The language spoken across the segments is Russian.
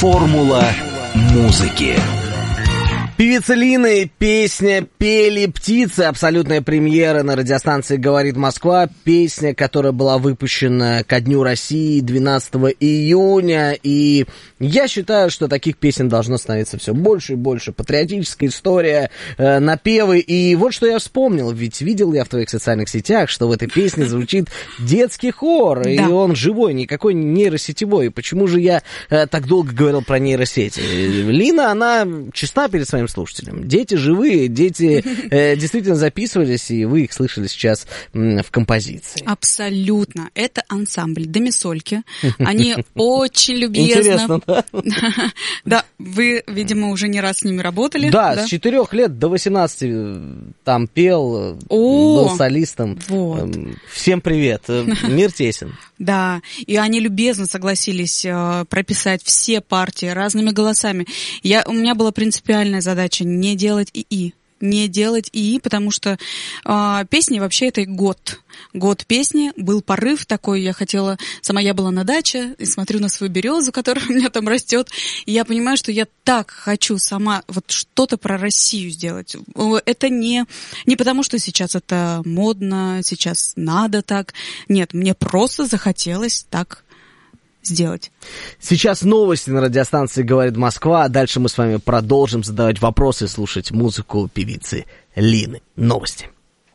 Формула музыки. Певица Лина, песня «Пели птицы», абсолютная премьера на радиостанции «Говорит Москва». Песня, которая была выпущена ко Дню России 12 июня. И я считаю, что таких песен должно становиться все больше и больше. Патриотическая история, напевы. И вот что я вспомнил, ведь видел я в твоих социальных сетях, что в этой песне звучит детский хор. Да. И он живой, никакой не нейросетевой. Почему же я так долго говорил про нейросети? Лина, она честна перед своим слушателям. Дети живые, дети действительно записывались, и вы их слышали сейчас в композиции. Абсолютно. Это ансамбль домисольки. Они очень любезно... Интересно, да? Да, вы, видимо, уже не раз с ними работали. Да, с 4 лет до 18 там пел, был солистом. Вот. Всем привет, мир тесен. Да, и они любезно согласились прописать все партии разными голосами. У меня была принципиальная задача не делать ИИ. Не делать ИИ, потому что песни вообще это год. Год песни, был порыв такой, я была на даче, и смотрю на свою березу, которая у меня там растет, и я понимаю, что я так хочу сама вот что-то про Россию сделать. Это не потому, что сейчас это модно, сейчас надо так. Нет, мне просто захотелось так сделать. Сейчас новости на радиостанции «Говорит Москва», а дальше мы с вами продолжим задавать вопросы и слушать музыку певицы Лины. Новости.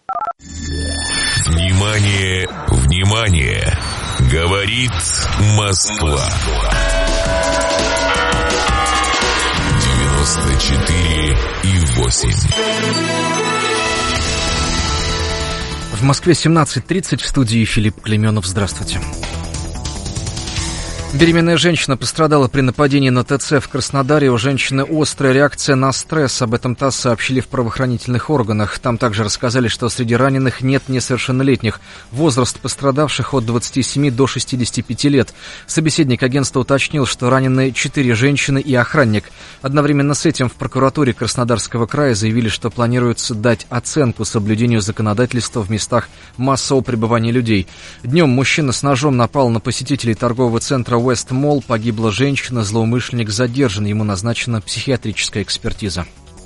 Внимание, внимание! Говорит Москва. 94,8. В Москве 17:30, в студии Филипп Клеменов. Здравствуйте. Беременная женщина пострадала при нападении на ТЦ в Краснодаре. У женщины острая реакция на стресс. Об этом ТАСС сообщили в правоохранительных органах. Там также рассказали, что среди раненых нет несовершеннолетних. Возраст пострадавших от 27 до 65 лет. Собеседник агентства уточнил, что ранены 4 женщины и охранник. Одновременно с этим в прокуратуре Краснодарского края заявили, что планируется дать оценку соблюдению законодательства в местах массового пребывания людей. Днем мужчина с ножом напал на посетителей торгового центра West Mall, погибла женщина, злоумышленник задержан, ему назначена психиатрическая экспертиза.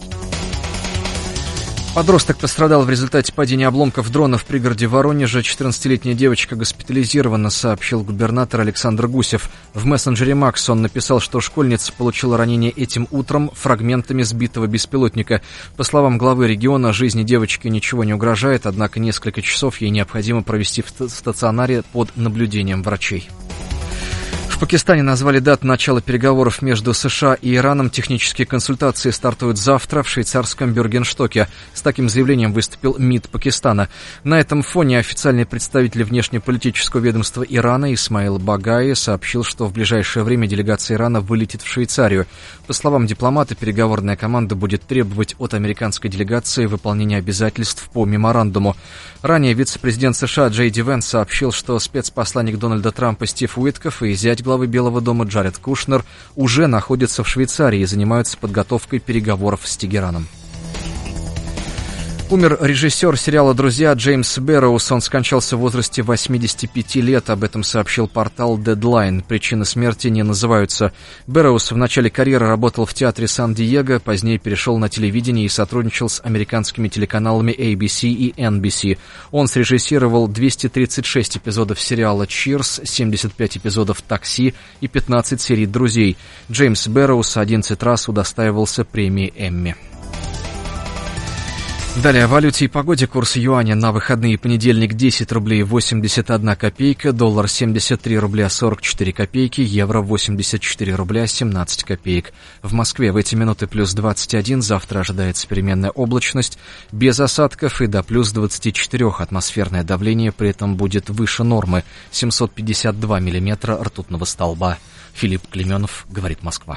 Подросток пострадал в результате падения обломков дрона в пригороде Воронежа. 14-летняя девочка госпитализирована, сообщил губернатор Александр Гусев. В мессенджере Макс он написал, что школьница получила ранение этим утром фрагментами сбитого беспилотника. По словам главы региона, жизни девочки ничего не угрожает, однако несколько часов ей необходимо провести в стационаре под наблюдением врачей. В Пакистане назвали дату начала переговоров между США и Ираном. Технические консультации стартуют завтра в швейцарском Бюргенстоке. С таким заявлением выступил МИД Пакистана. На этом фоне официальный представитель внешнеполитического ведомства Ирана Исмаил Багаи сообщил, что в ближайшее время делегация Ирана вылетит в Швейцарию. По словам дипломата, переговорная команда будет требовать от американской делегации выполнения обязательств по меморандуму. Ранее вице-президент США Джей Ди Венс сообщил, что спецпосланник Дональда Трампа Стив Уиткоф и зять главы Белого дома Джаред Кушнер уже находятся в Швейцарии и занимаются подготовкой переговоров с Тегераном. Умер режиссер сериала «Друзья» Джеймс Бэрроуз. Он скончался в возрасте 85 лет. Об этом сообщил портал Deadline. Причины смерти не называются. Бэрроуз в начале карьеры работал в театре Сан-Диего, позднее перешел на телевидение и сотрудничал с американскими телеканалами ABC и NBC. Он срежиссировал 236 эпизодов сериала «Cheers», 75 эпизодов «Такси» и 15 серий «Друзей». Джеймс Бэрроуз 11 раз удостаивался премии «Эмми». Далее о валюте и погоде. Курс юаня на выходные: понедельник 10 рублей 81 копейка, доллар 73 рубля 44 копейки, евро 84 рубля 17 копеек. В Москве в эти минуты плюс 21, завтра ожидается переменная облачность, без осадков и до плюс 24. Атмосферное давление при этом будет выше нормы, 752 миллиметра ртутного столба. Филипп Клеменов, говорит Москва.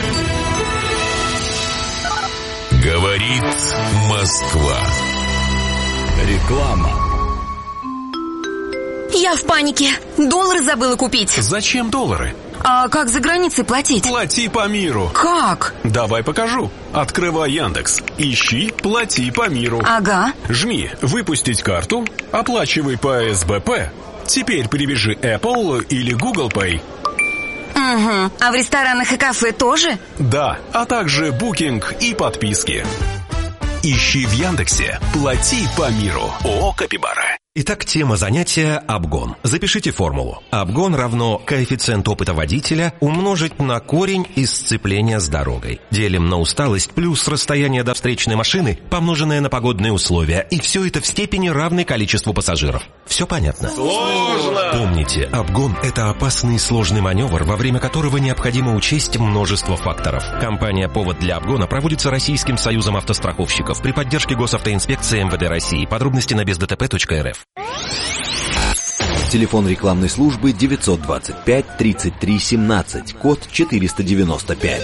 Говорит Москва. Реклама. Я в панике. Доллары забыла купить. Зачем доллары? А как за границей платить? Плати по миру. Как? Давай покажу. Открывай Яндекс. Ищи «Плати по миру». Ага. Жми «Выпустить карту», оплачивай по СБП. Теперь привяжи Apple или Google Pay. Угу. А в ресторанах и кафе тоже? Да, а также букинг и подписки. Ищи в Яндексе «Плати по миру». ООО «Капибара». Итак, тема занятия – обгон. Запишите формулу. Обгон равно коэффициент опыта водителя умножить на корень из сцепления с дорогой. Делим на усталость плюс расстояние до встречной машины, помноженное на погодные условия. И все это в степени равной количеству пассажиров. Все понятно? Сложно! Помните, обгон – это опасный и сложный маневр, во время которого необходимо учесть множество факторов. Компания «Повод для обгона» проводится Российским союзом автостраховщиков при поддержке Госавтоинспекции МВД России. Подробности на бездтп.рф. Телефон рекламной службы 925 33 17, код 495.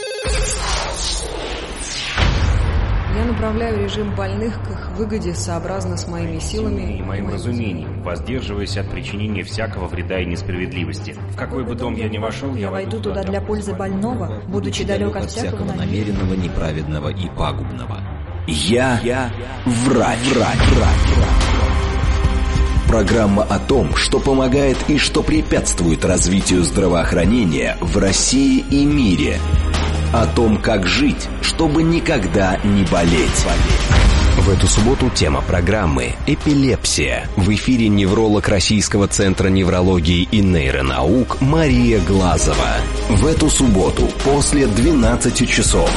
Я направляю режим больных к их выгоде сообразно с моими силами и моим разумением, воздерживаясь от причинения всякого вреда и несправедливости. В какой бы дом я ни вошел, я войду туда для пользы больного, будучи далек от всякого намеренного, неправедного и пагубного. Я врач. Программа о том, что помогает и что препятствует развитию здравоохранения в России и мире. О том, как жить, чтобы никогда не болеть. В эту субботу тема программы «Эпилепсия». В эфире невролог Российского центра неврологии и нейронаук Мария Глазова. В эту субботу после 12 часов.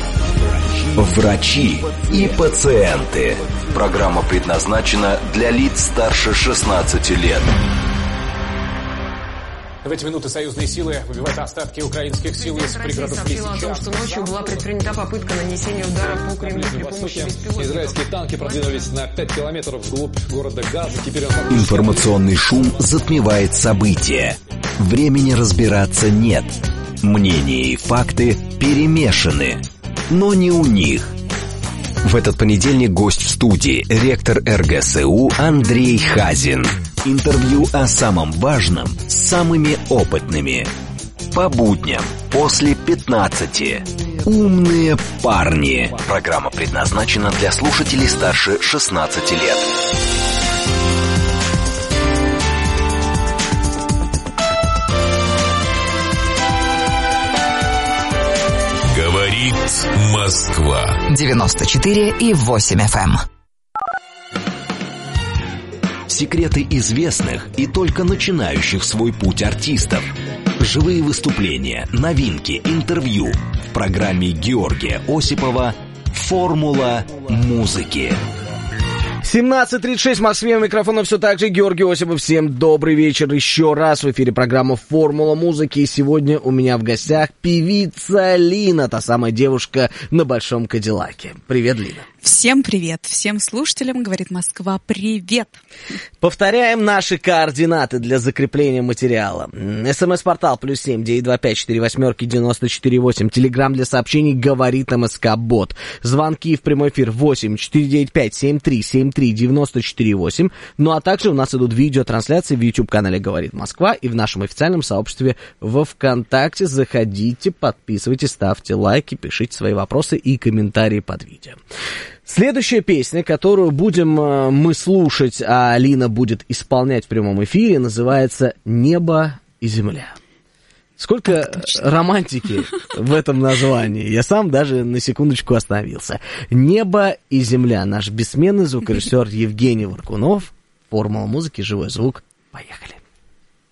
Врачи и пациенты. Программа предназначена для лиц старше 16 лет. В эти минуты союзные силы выбивают остатки украинских сил из пригородов Лисичанска. о том, что ночью была предпринята попытка нанесения удара по Кремлю при помощи беспилотников. Израильские танки продвинулись на 5 километров вглубь города Газа. Теперь Информационный шум затмевает события. Времени разбираться нет. Мнения и факты перемешаны. Но не у них. В этот понедельник гость в студии, ректор РГСУ Андрей Хазин. Интервью о самом важном с самыми опытными. По будням после 15. Умные парни. Программа предназначена для слушателей старше 16 лет. Говорит Москва. 94,8 FM. Секреты известных и только начинающих свой путь артистов. Живые выступления, новинки, интервью. В программе Георгия Осипова «Формула музыки». 17:36 в Москве, у микрофона все так же Георгий Осипов. Всем добрый вечер еще раз. В эфире программа «Формула музыки». И сегодня у меня в гостях певица Лина, та самая девушка на большом Кадиллаке. Привет, Лина. Всем привет, всем слушателям, говорит Москва, привет. Повторяем наши координаты для закрепления материала. СМС-портал +7 925 48 94 8. Телеграм для сообщений говорит МСК-бот. Звонки в прямой эфир 8 495 73 73 94 8. Ну а также у нас идут видеотрансляции в YouTube-канале «Говорит Москва» и в нашем официальном сообществе во ВКонтакте. Заходите, подписывайтесь, ставьте лайки, пишите свои вопросы и комментарии под видео. Следующая песня, которую будем мы слушать, а Алина будет исполнять в прямом эфире, называется «Небо и земля». Сколько романтики в этом названии. Я сам даже на секундочку остановился. «Небо и земля». Наш бессменный звукорежиссер Евгений Варкунов. Формула музыки, живой звук. Поехали.